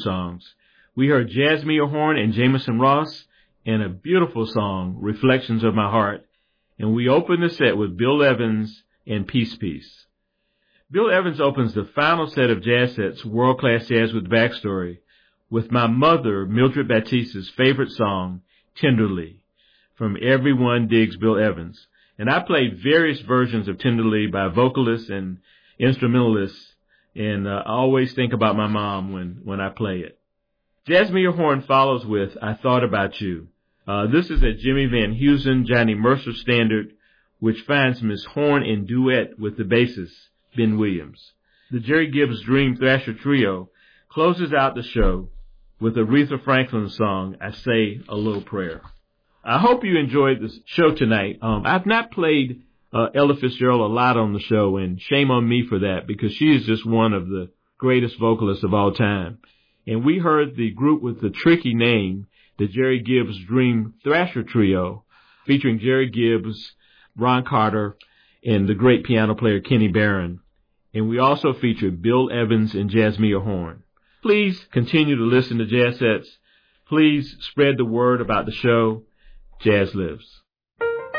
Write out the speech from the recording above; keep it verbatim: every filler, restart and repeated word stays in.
songs. We heard Jasmine Horn and Jamison Ross and a beautiful song, Reflections of My Heart. And we opened the set with Bill Evans and Peace Peace. Bill Evans opens the final set of jazz sets, World Class Jazz with Backstory, with my mother, Mildred Batista's favorite song, Tenderly, from Everyone Digs Bill Evans. And I played various versions of Tenderly by vocalists and instrumentalists, and uh, I always think about my mom when, when I play it. Jasmine Horn follows with I Thought About You. Uh, this is a Jimmy Van Heusen, Johnny Mercer standard, which finds Miss Horn in duet with the bassist, Ben Williams. The Jerry Gibbs Dream Thrasher Trio closes out the show with Aretha Franklin's song, I Say a Little Prayer. I hope you enjoyed the show tonight. Um, I've not played uh, Ella Fitzgerald a lot on the show, and shame on me for that, because she is just one of the greatest vocalists of all time. And we heard the group with the tricky name, the Jerry Gibbs Dream Thrasher Trio, featuring Jerry Gibbs, Ron Carter, and the great piano player Kenny Barron. And we also featured Bill Evans and Jasmine Horn. Please continue to listen to Jazz Sets. Please spread the word about the show. Jazz lives.